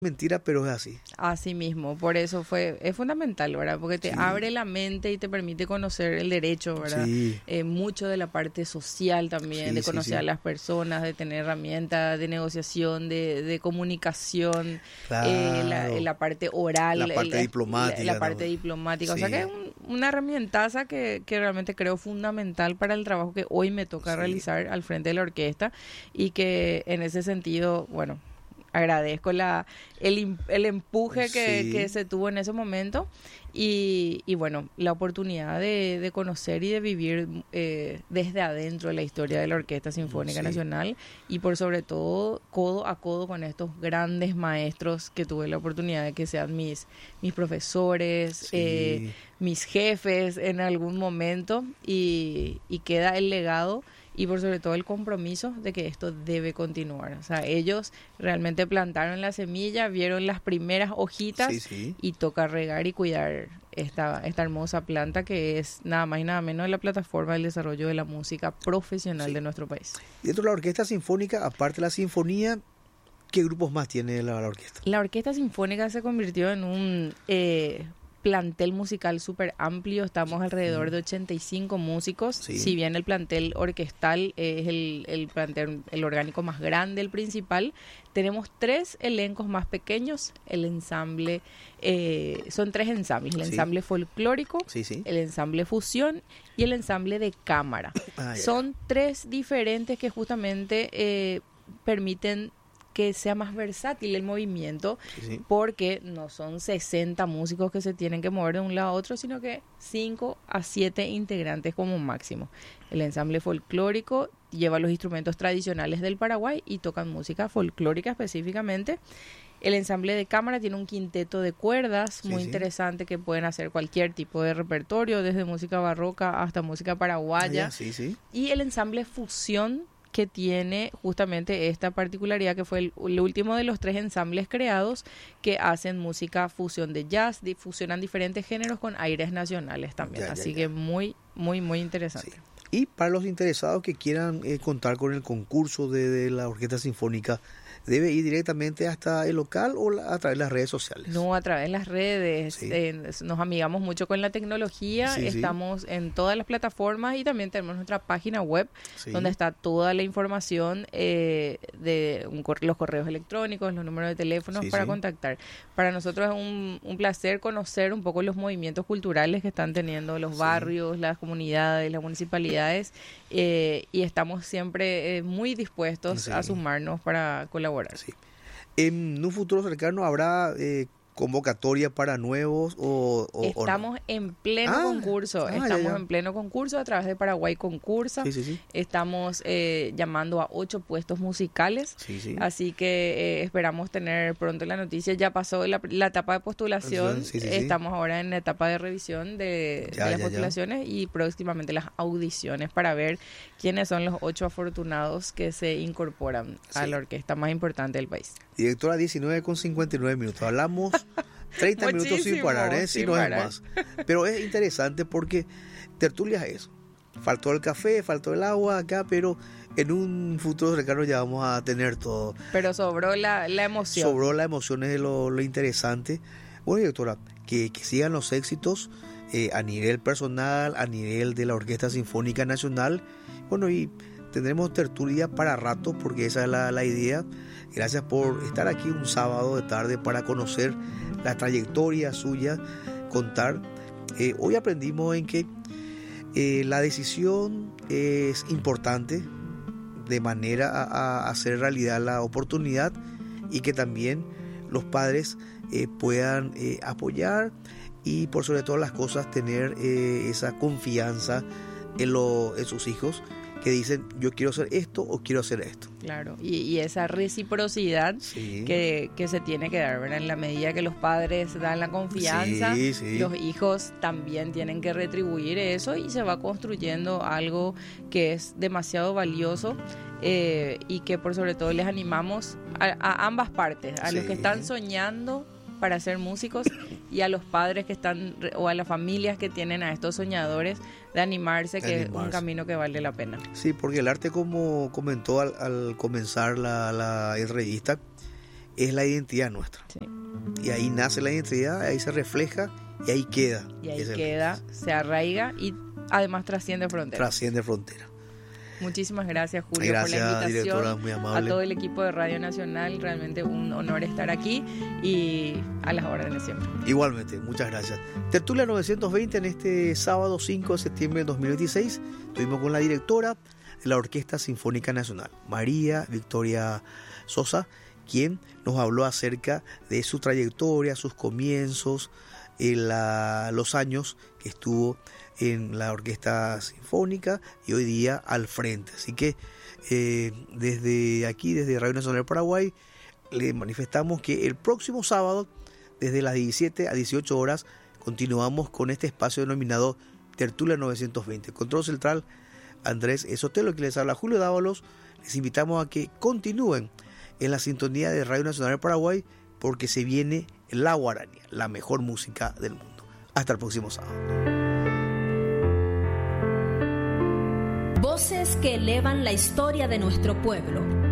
Mentira, pero es así. Así mismo, por eso es fundamental, ¿verdad? Porque te Sí, abre la mente y te permite conocer el derecho, ¿verdad? sí, Mucho de la parte social también, sí, de sí, conocer a sí. las personas, de tener herramientas de negociación, de comunicación, Claro. la parte La oral, parte la diplomática parte también. diplomática. O sea que es Sí, una herramientaza que realmente creo fundamental para el trabajo que hoy me toca sí, realizar al frente de la orquesta y que en ese sentido, bueno, agradezco el empuje que sí, se tuvo en ese momento y bueno, la oportunidad de conocer y de vivir desde adentro la historia de la Orquesta Sinfónica sí, Nacional y por sobre todo codo a codo con estos grandes maestros que tuve la oportunidad de que sean mis profesores, sí. mis jefes en algún momento y queda el legado y por sobre todo el compromiso de que esto debe continuar. O sea, ellos realmente plantaron la semilla, vieron las primeras Sí, hojitas sí. y toca regar y cuidar esta hermosa planta que es nada más y nada menos la plataforma del desarrollo de la música profesional Sí. de nuestro país. Y dentro de la orquesta sinfónica, aparte de la sinfonía, ¿qué grupos más tiene la orquesta? La Orquesta Sinfónica se convirtió en un plantel musical súper amplio. Estamos alrededor Mm, de 85 músicos. Si sí, bien el plantel orquestal es el plantel, el orgánico más grande, el principal, tenemos tres elencos más pequeños. El ensamble, son tres ensambles. El sí, ensamble folclórico, sí, sí. el ensamble fusión y el ensamble de cámara. Ah, ya, ya. Son tres diferentes que justamente permiten que sea más versátil el movimiento, Sí, sí. porque no son 60 músicos que se tienen que mover de un lado a otro, sino que 5 a 7 integrantes como máximo. El ensamble folclórico lleva los instrumentos tradicionales del Paraguay y tocan música folclórica específicamente. El ensamble de cámara tiene un quinteto de cuerdas Sí, muy sí. interesante que pueden hacer cualquier tipo de repertorio, desde música barroca hasta música Ah, ya, paraguaya. sí, sí. Y el ensamble fusión que tiene justamente esta particularidad que fue el último de los tres ensambles creados que hacen música fusión de jazz, fusionan diferentes géneros con aires nacionales también. Ya, ya, Así ya. que muy, muy, muy Sí. interesante. Y para los interesados que quieran contar con el concurso de la Orquesta Sinfónica, ¿debe ir directamente hasta el local o a través de las redes sociales? No, a través de las redes, Sí, nos amigamos mucho con la tecnología, sí, sí, estamos en todas las plataformas y también tenemos nuestra página web donde sí, está toda la información de los correos electrónicos, los números de teléfonos sí, para sí, contactar. Para nosotros es un placer conocer un poco los movimientos culturales que están teniendo los sí, barrios, las comunidades, las municipalidades y estamos siempre muy dispuestos a sí, sumarnos para colaborar. sí. En un futuro cercano habrá convocatoria para nuevos o no. Estamos en pleno Ah, concurso, ya, estamos ya. en pleno concurso a través de Paraguay Concursa. Sí, sí, sí. Estamos llamando a 8 puestos musicales, Sí, sí. así que esperamos tener pronto la noticia. Ya pasó la etapa de postulación, Sí, sí, sí. estamos ahora en la etapa de revisión de Ya, las ya, ya. postulaciones y próximamente las audiciones para ver quiénes son los 8 afortunados que se incorporan a Sí. la orquesta más importante del país. Directora 19:59. Hablamos 30 minutos sin Muchísimo, parar, si sin no es parar. más. Pero es interesante porque tertulia es eso. Faltó el café, faltó el agua acá, pero en un futuro cercano ya vamos a tener todo. Pero sobró la emoción. Sobró las emociones de lo interesante. Bueno, directora, que sigan los éxitos a nivel personal, a nivel de la Orquesta Sinfónica Nacional. Bueno, y tendremos tertulia para rato porque esa es la idea. Gracias por estar aquí un sábado de tarde para conocer la trayectoria suya, contar. Hoy aprendimos en que la decisión es importante de manera a hacer realidad la oportunidad y que también los padres puedan apoyar y por sobre todas las cosas tener esa confianza en sus hijos que dicen yo quiero hacer esto o quiero hacer esto. Claro, y esa reciprocidad Sí, que se tiene que dar, ¿verdad? En la medida que los padres dan la confianza, sí, sí. los hijos también tienen que retribuir eso y se va construyendo algo que es demasiado valioso y que por sobre todo les animamos a ambas partes, a los que Sí. están soñando para ser músicos y a los padres que están o a las familias que tienen a estos soñadores de animarse, que es un camino que vale la pena. Sí, porque el arte, como comentó al comenzar la entrevista, es la identidad nuestra. Sí. Y ahí nace la identidad, ahí se refleja y ahí queda. Y ahí queda, se arraiga y además trasciende fronteras. Trasciende fronteras. Muchísimas gracias, Julio, Gracias, por la invitación. directora, muy amable. A todo el equipo de Radio Nacional, realmente un honor estar aquí y a las órdenes siempre. Igualmente, muchas gracias. Tertulia 920 en este sábado 5 de septiembre de 2026. Estuvimos con la directora de la Orquesta Sinfónica Nacional, María Victoria Sosa, quien nos habló acerca de su trayectoria, sus comienzos, los años que estuvo en la Orquesta Sinfónica y hoy día al frente. Así que desde aquí, desde Radio Nacional del Paraguay, le manifestamos que el próximo sábado, desde las 17 a 18 horas, continuamos con este espacio denominado Tertulia 920. Control central, Andrés Sotelo, que les habla Julio Dávalos. Les invitamos a que continúen en la sintonía de Radio Nacional del Paraguay, porque se viene La Guarania, la mejor música del mundo. Hasta el próximo sábado. Voces que elevan la historia de nuestro pueblo.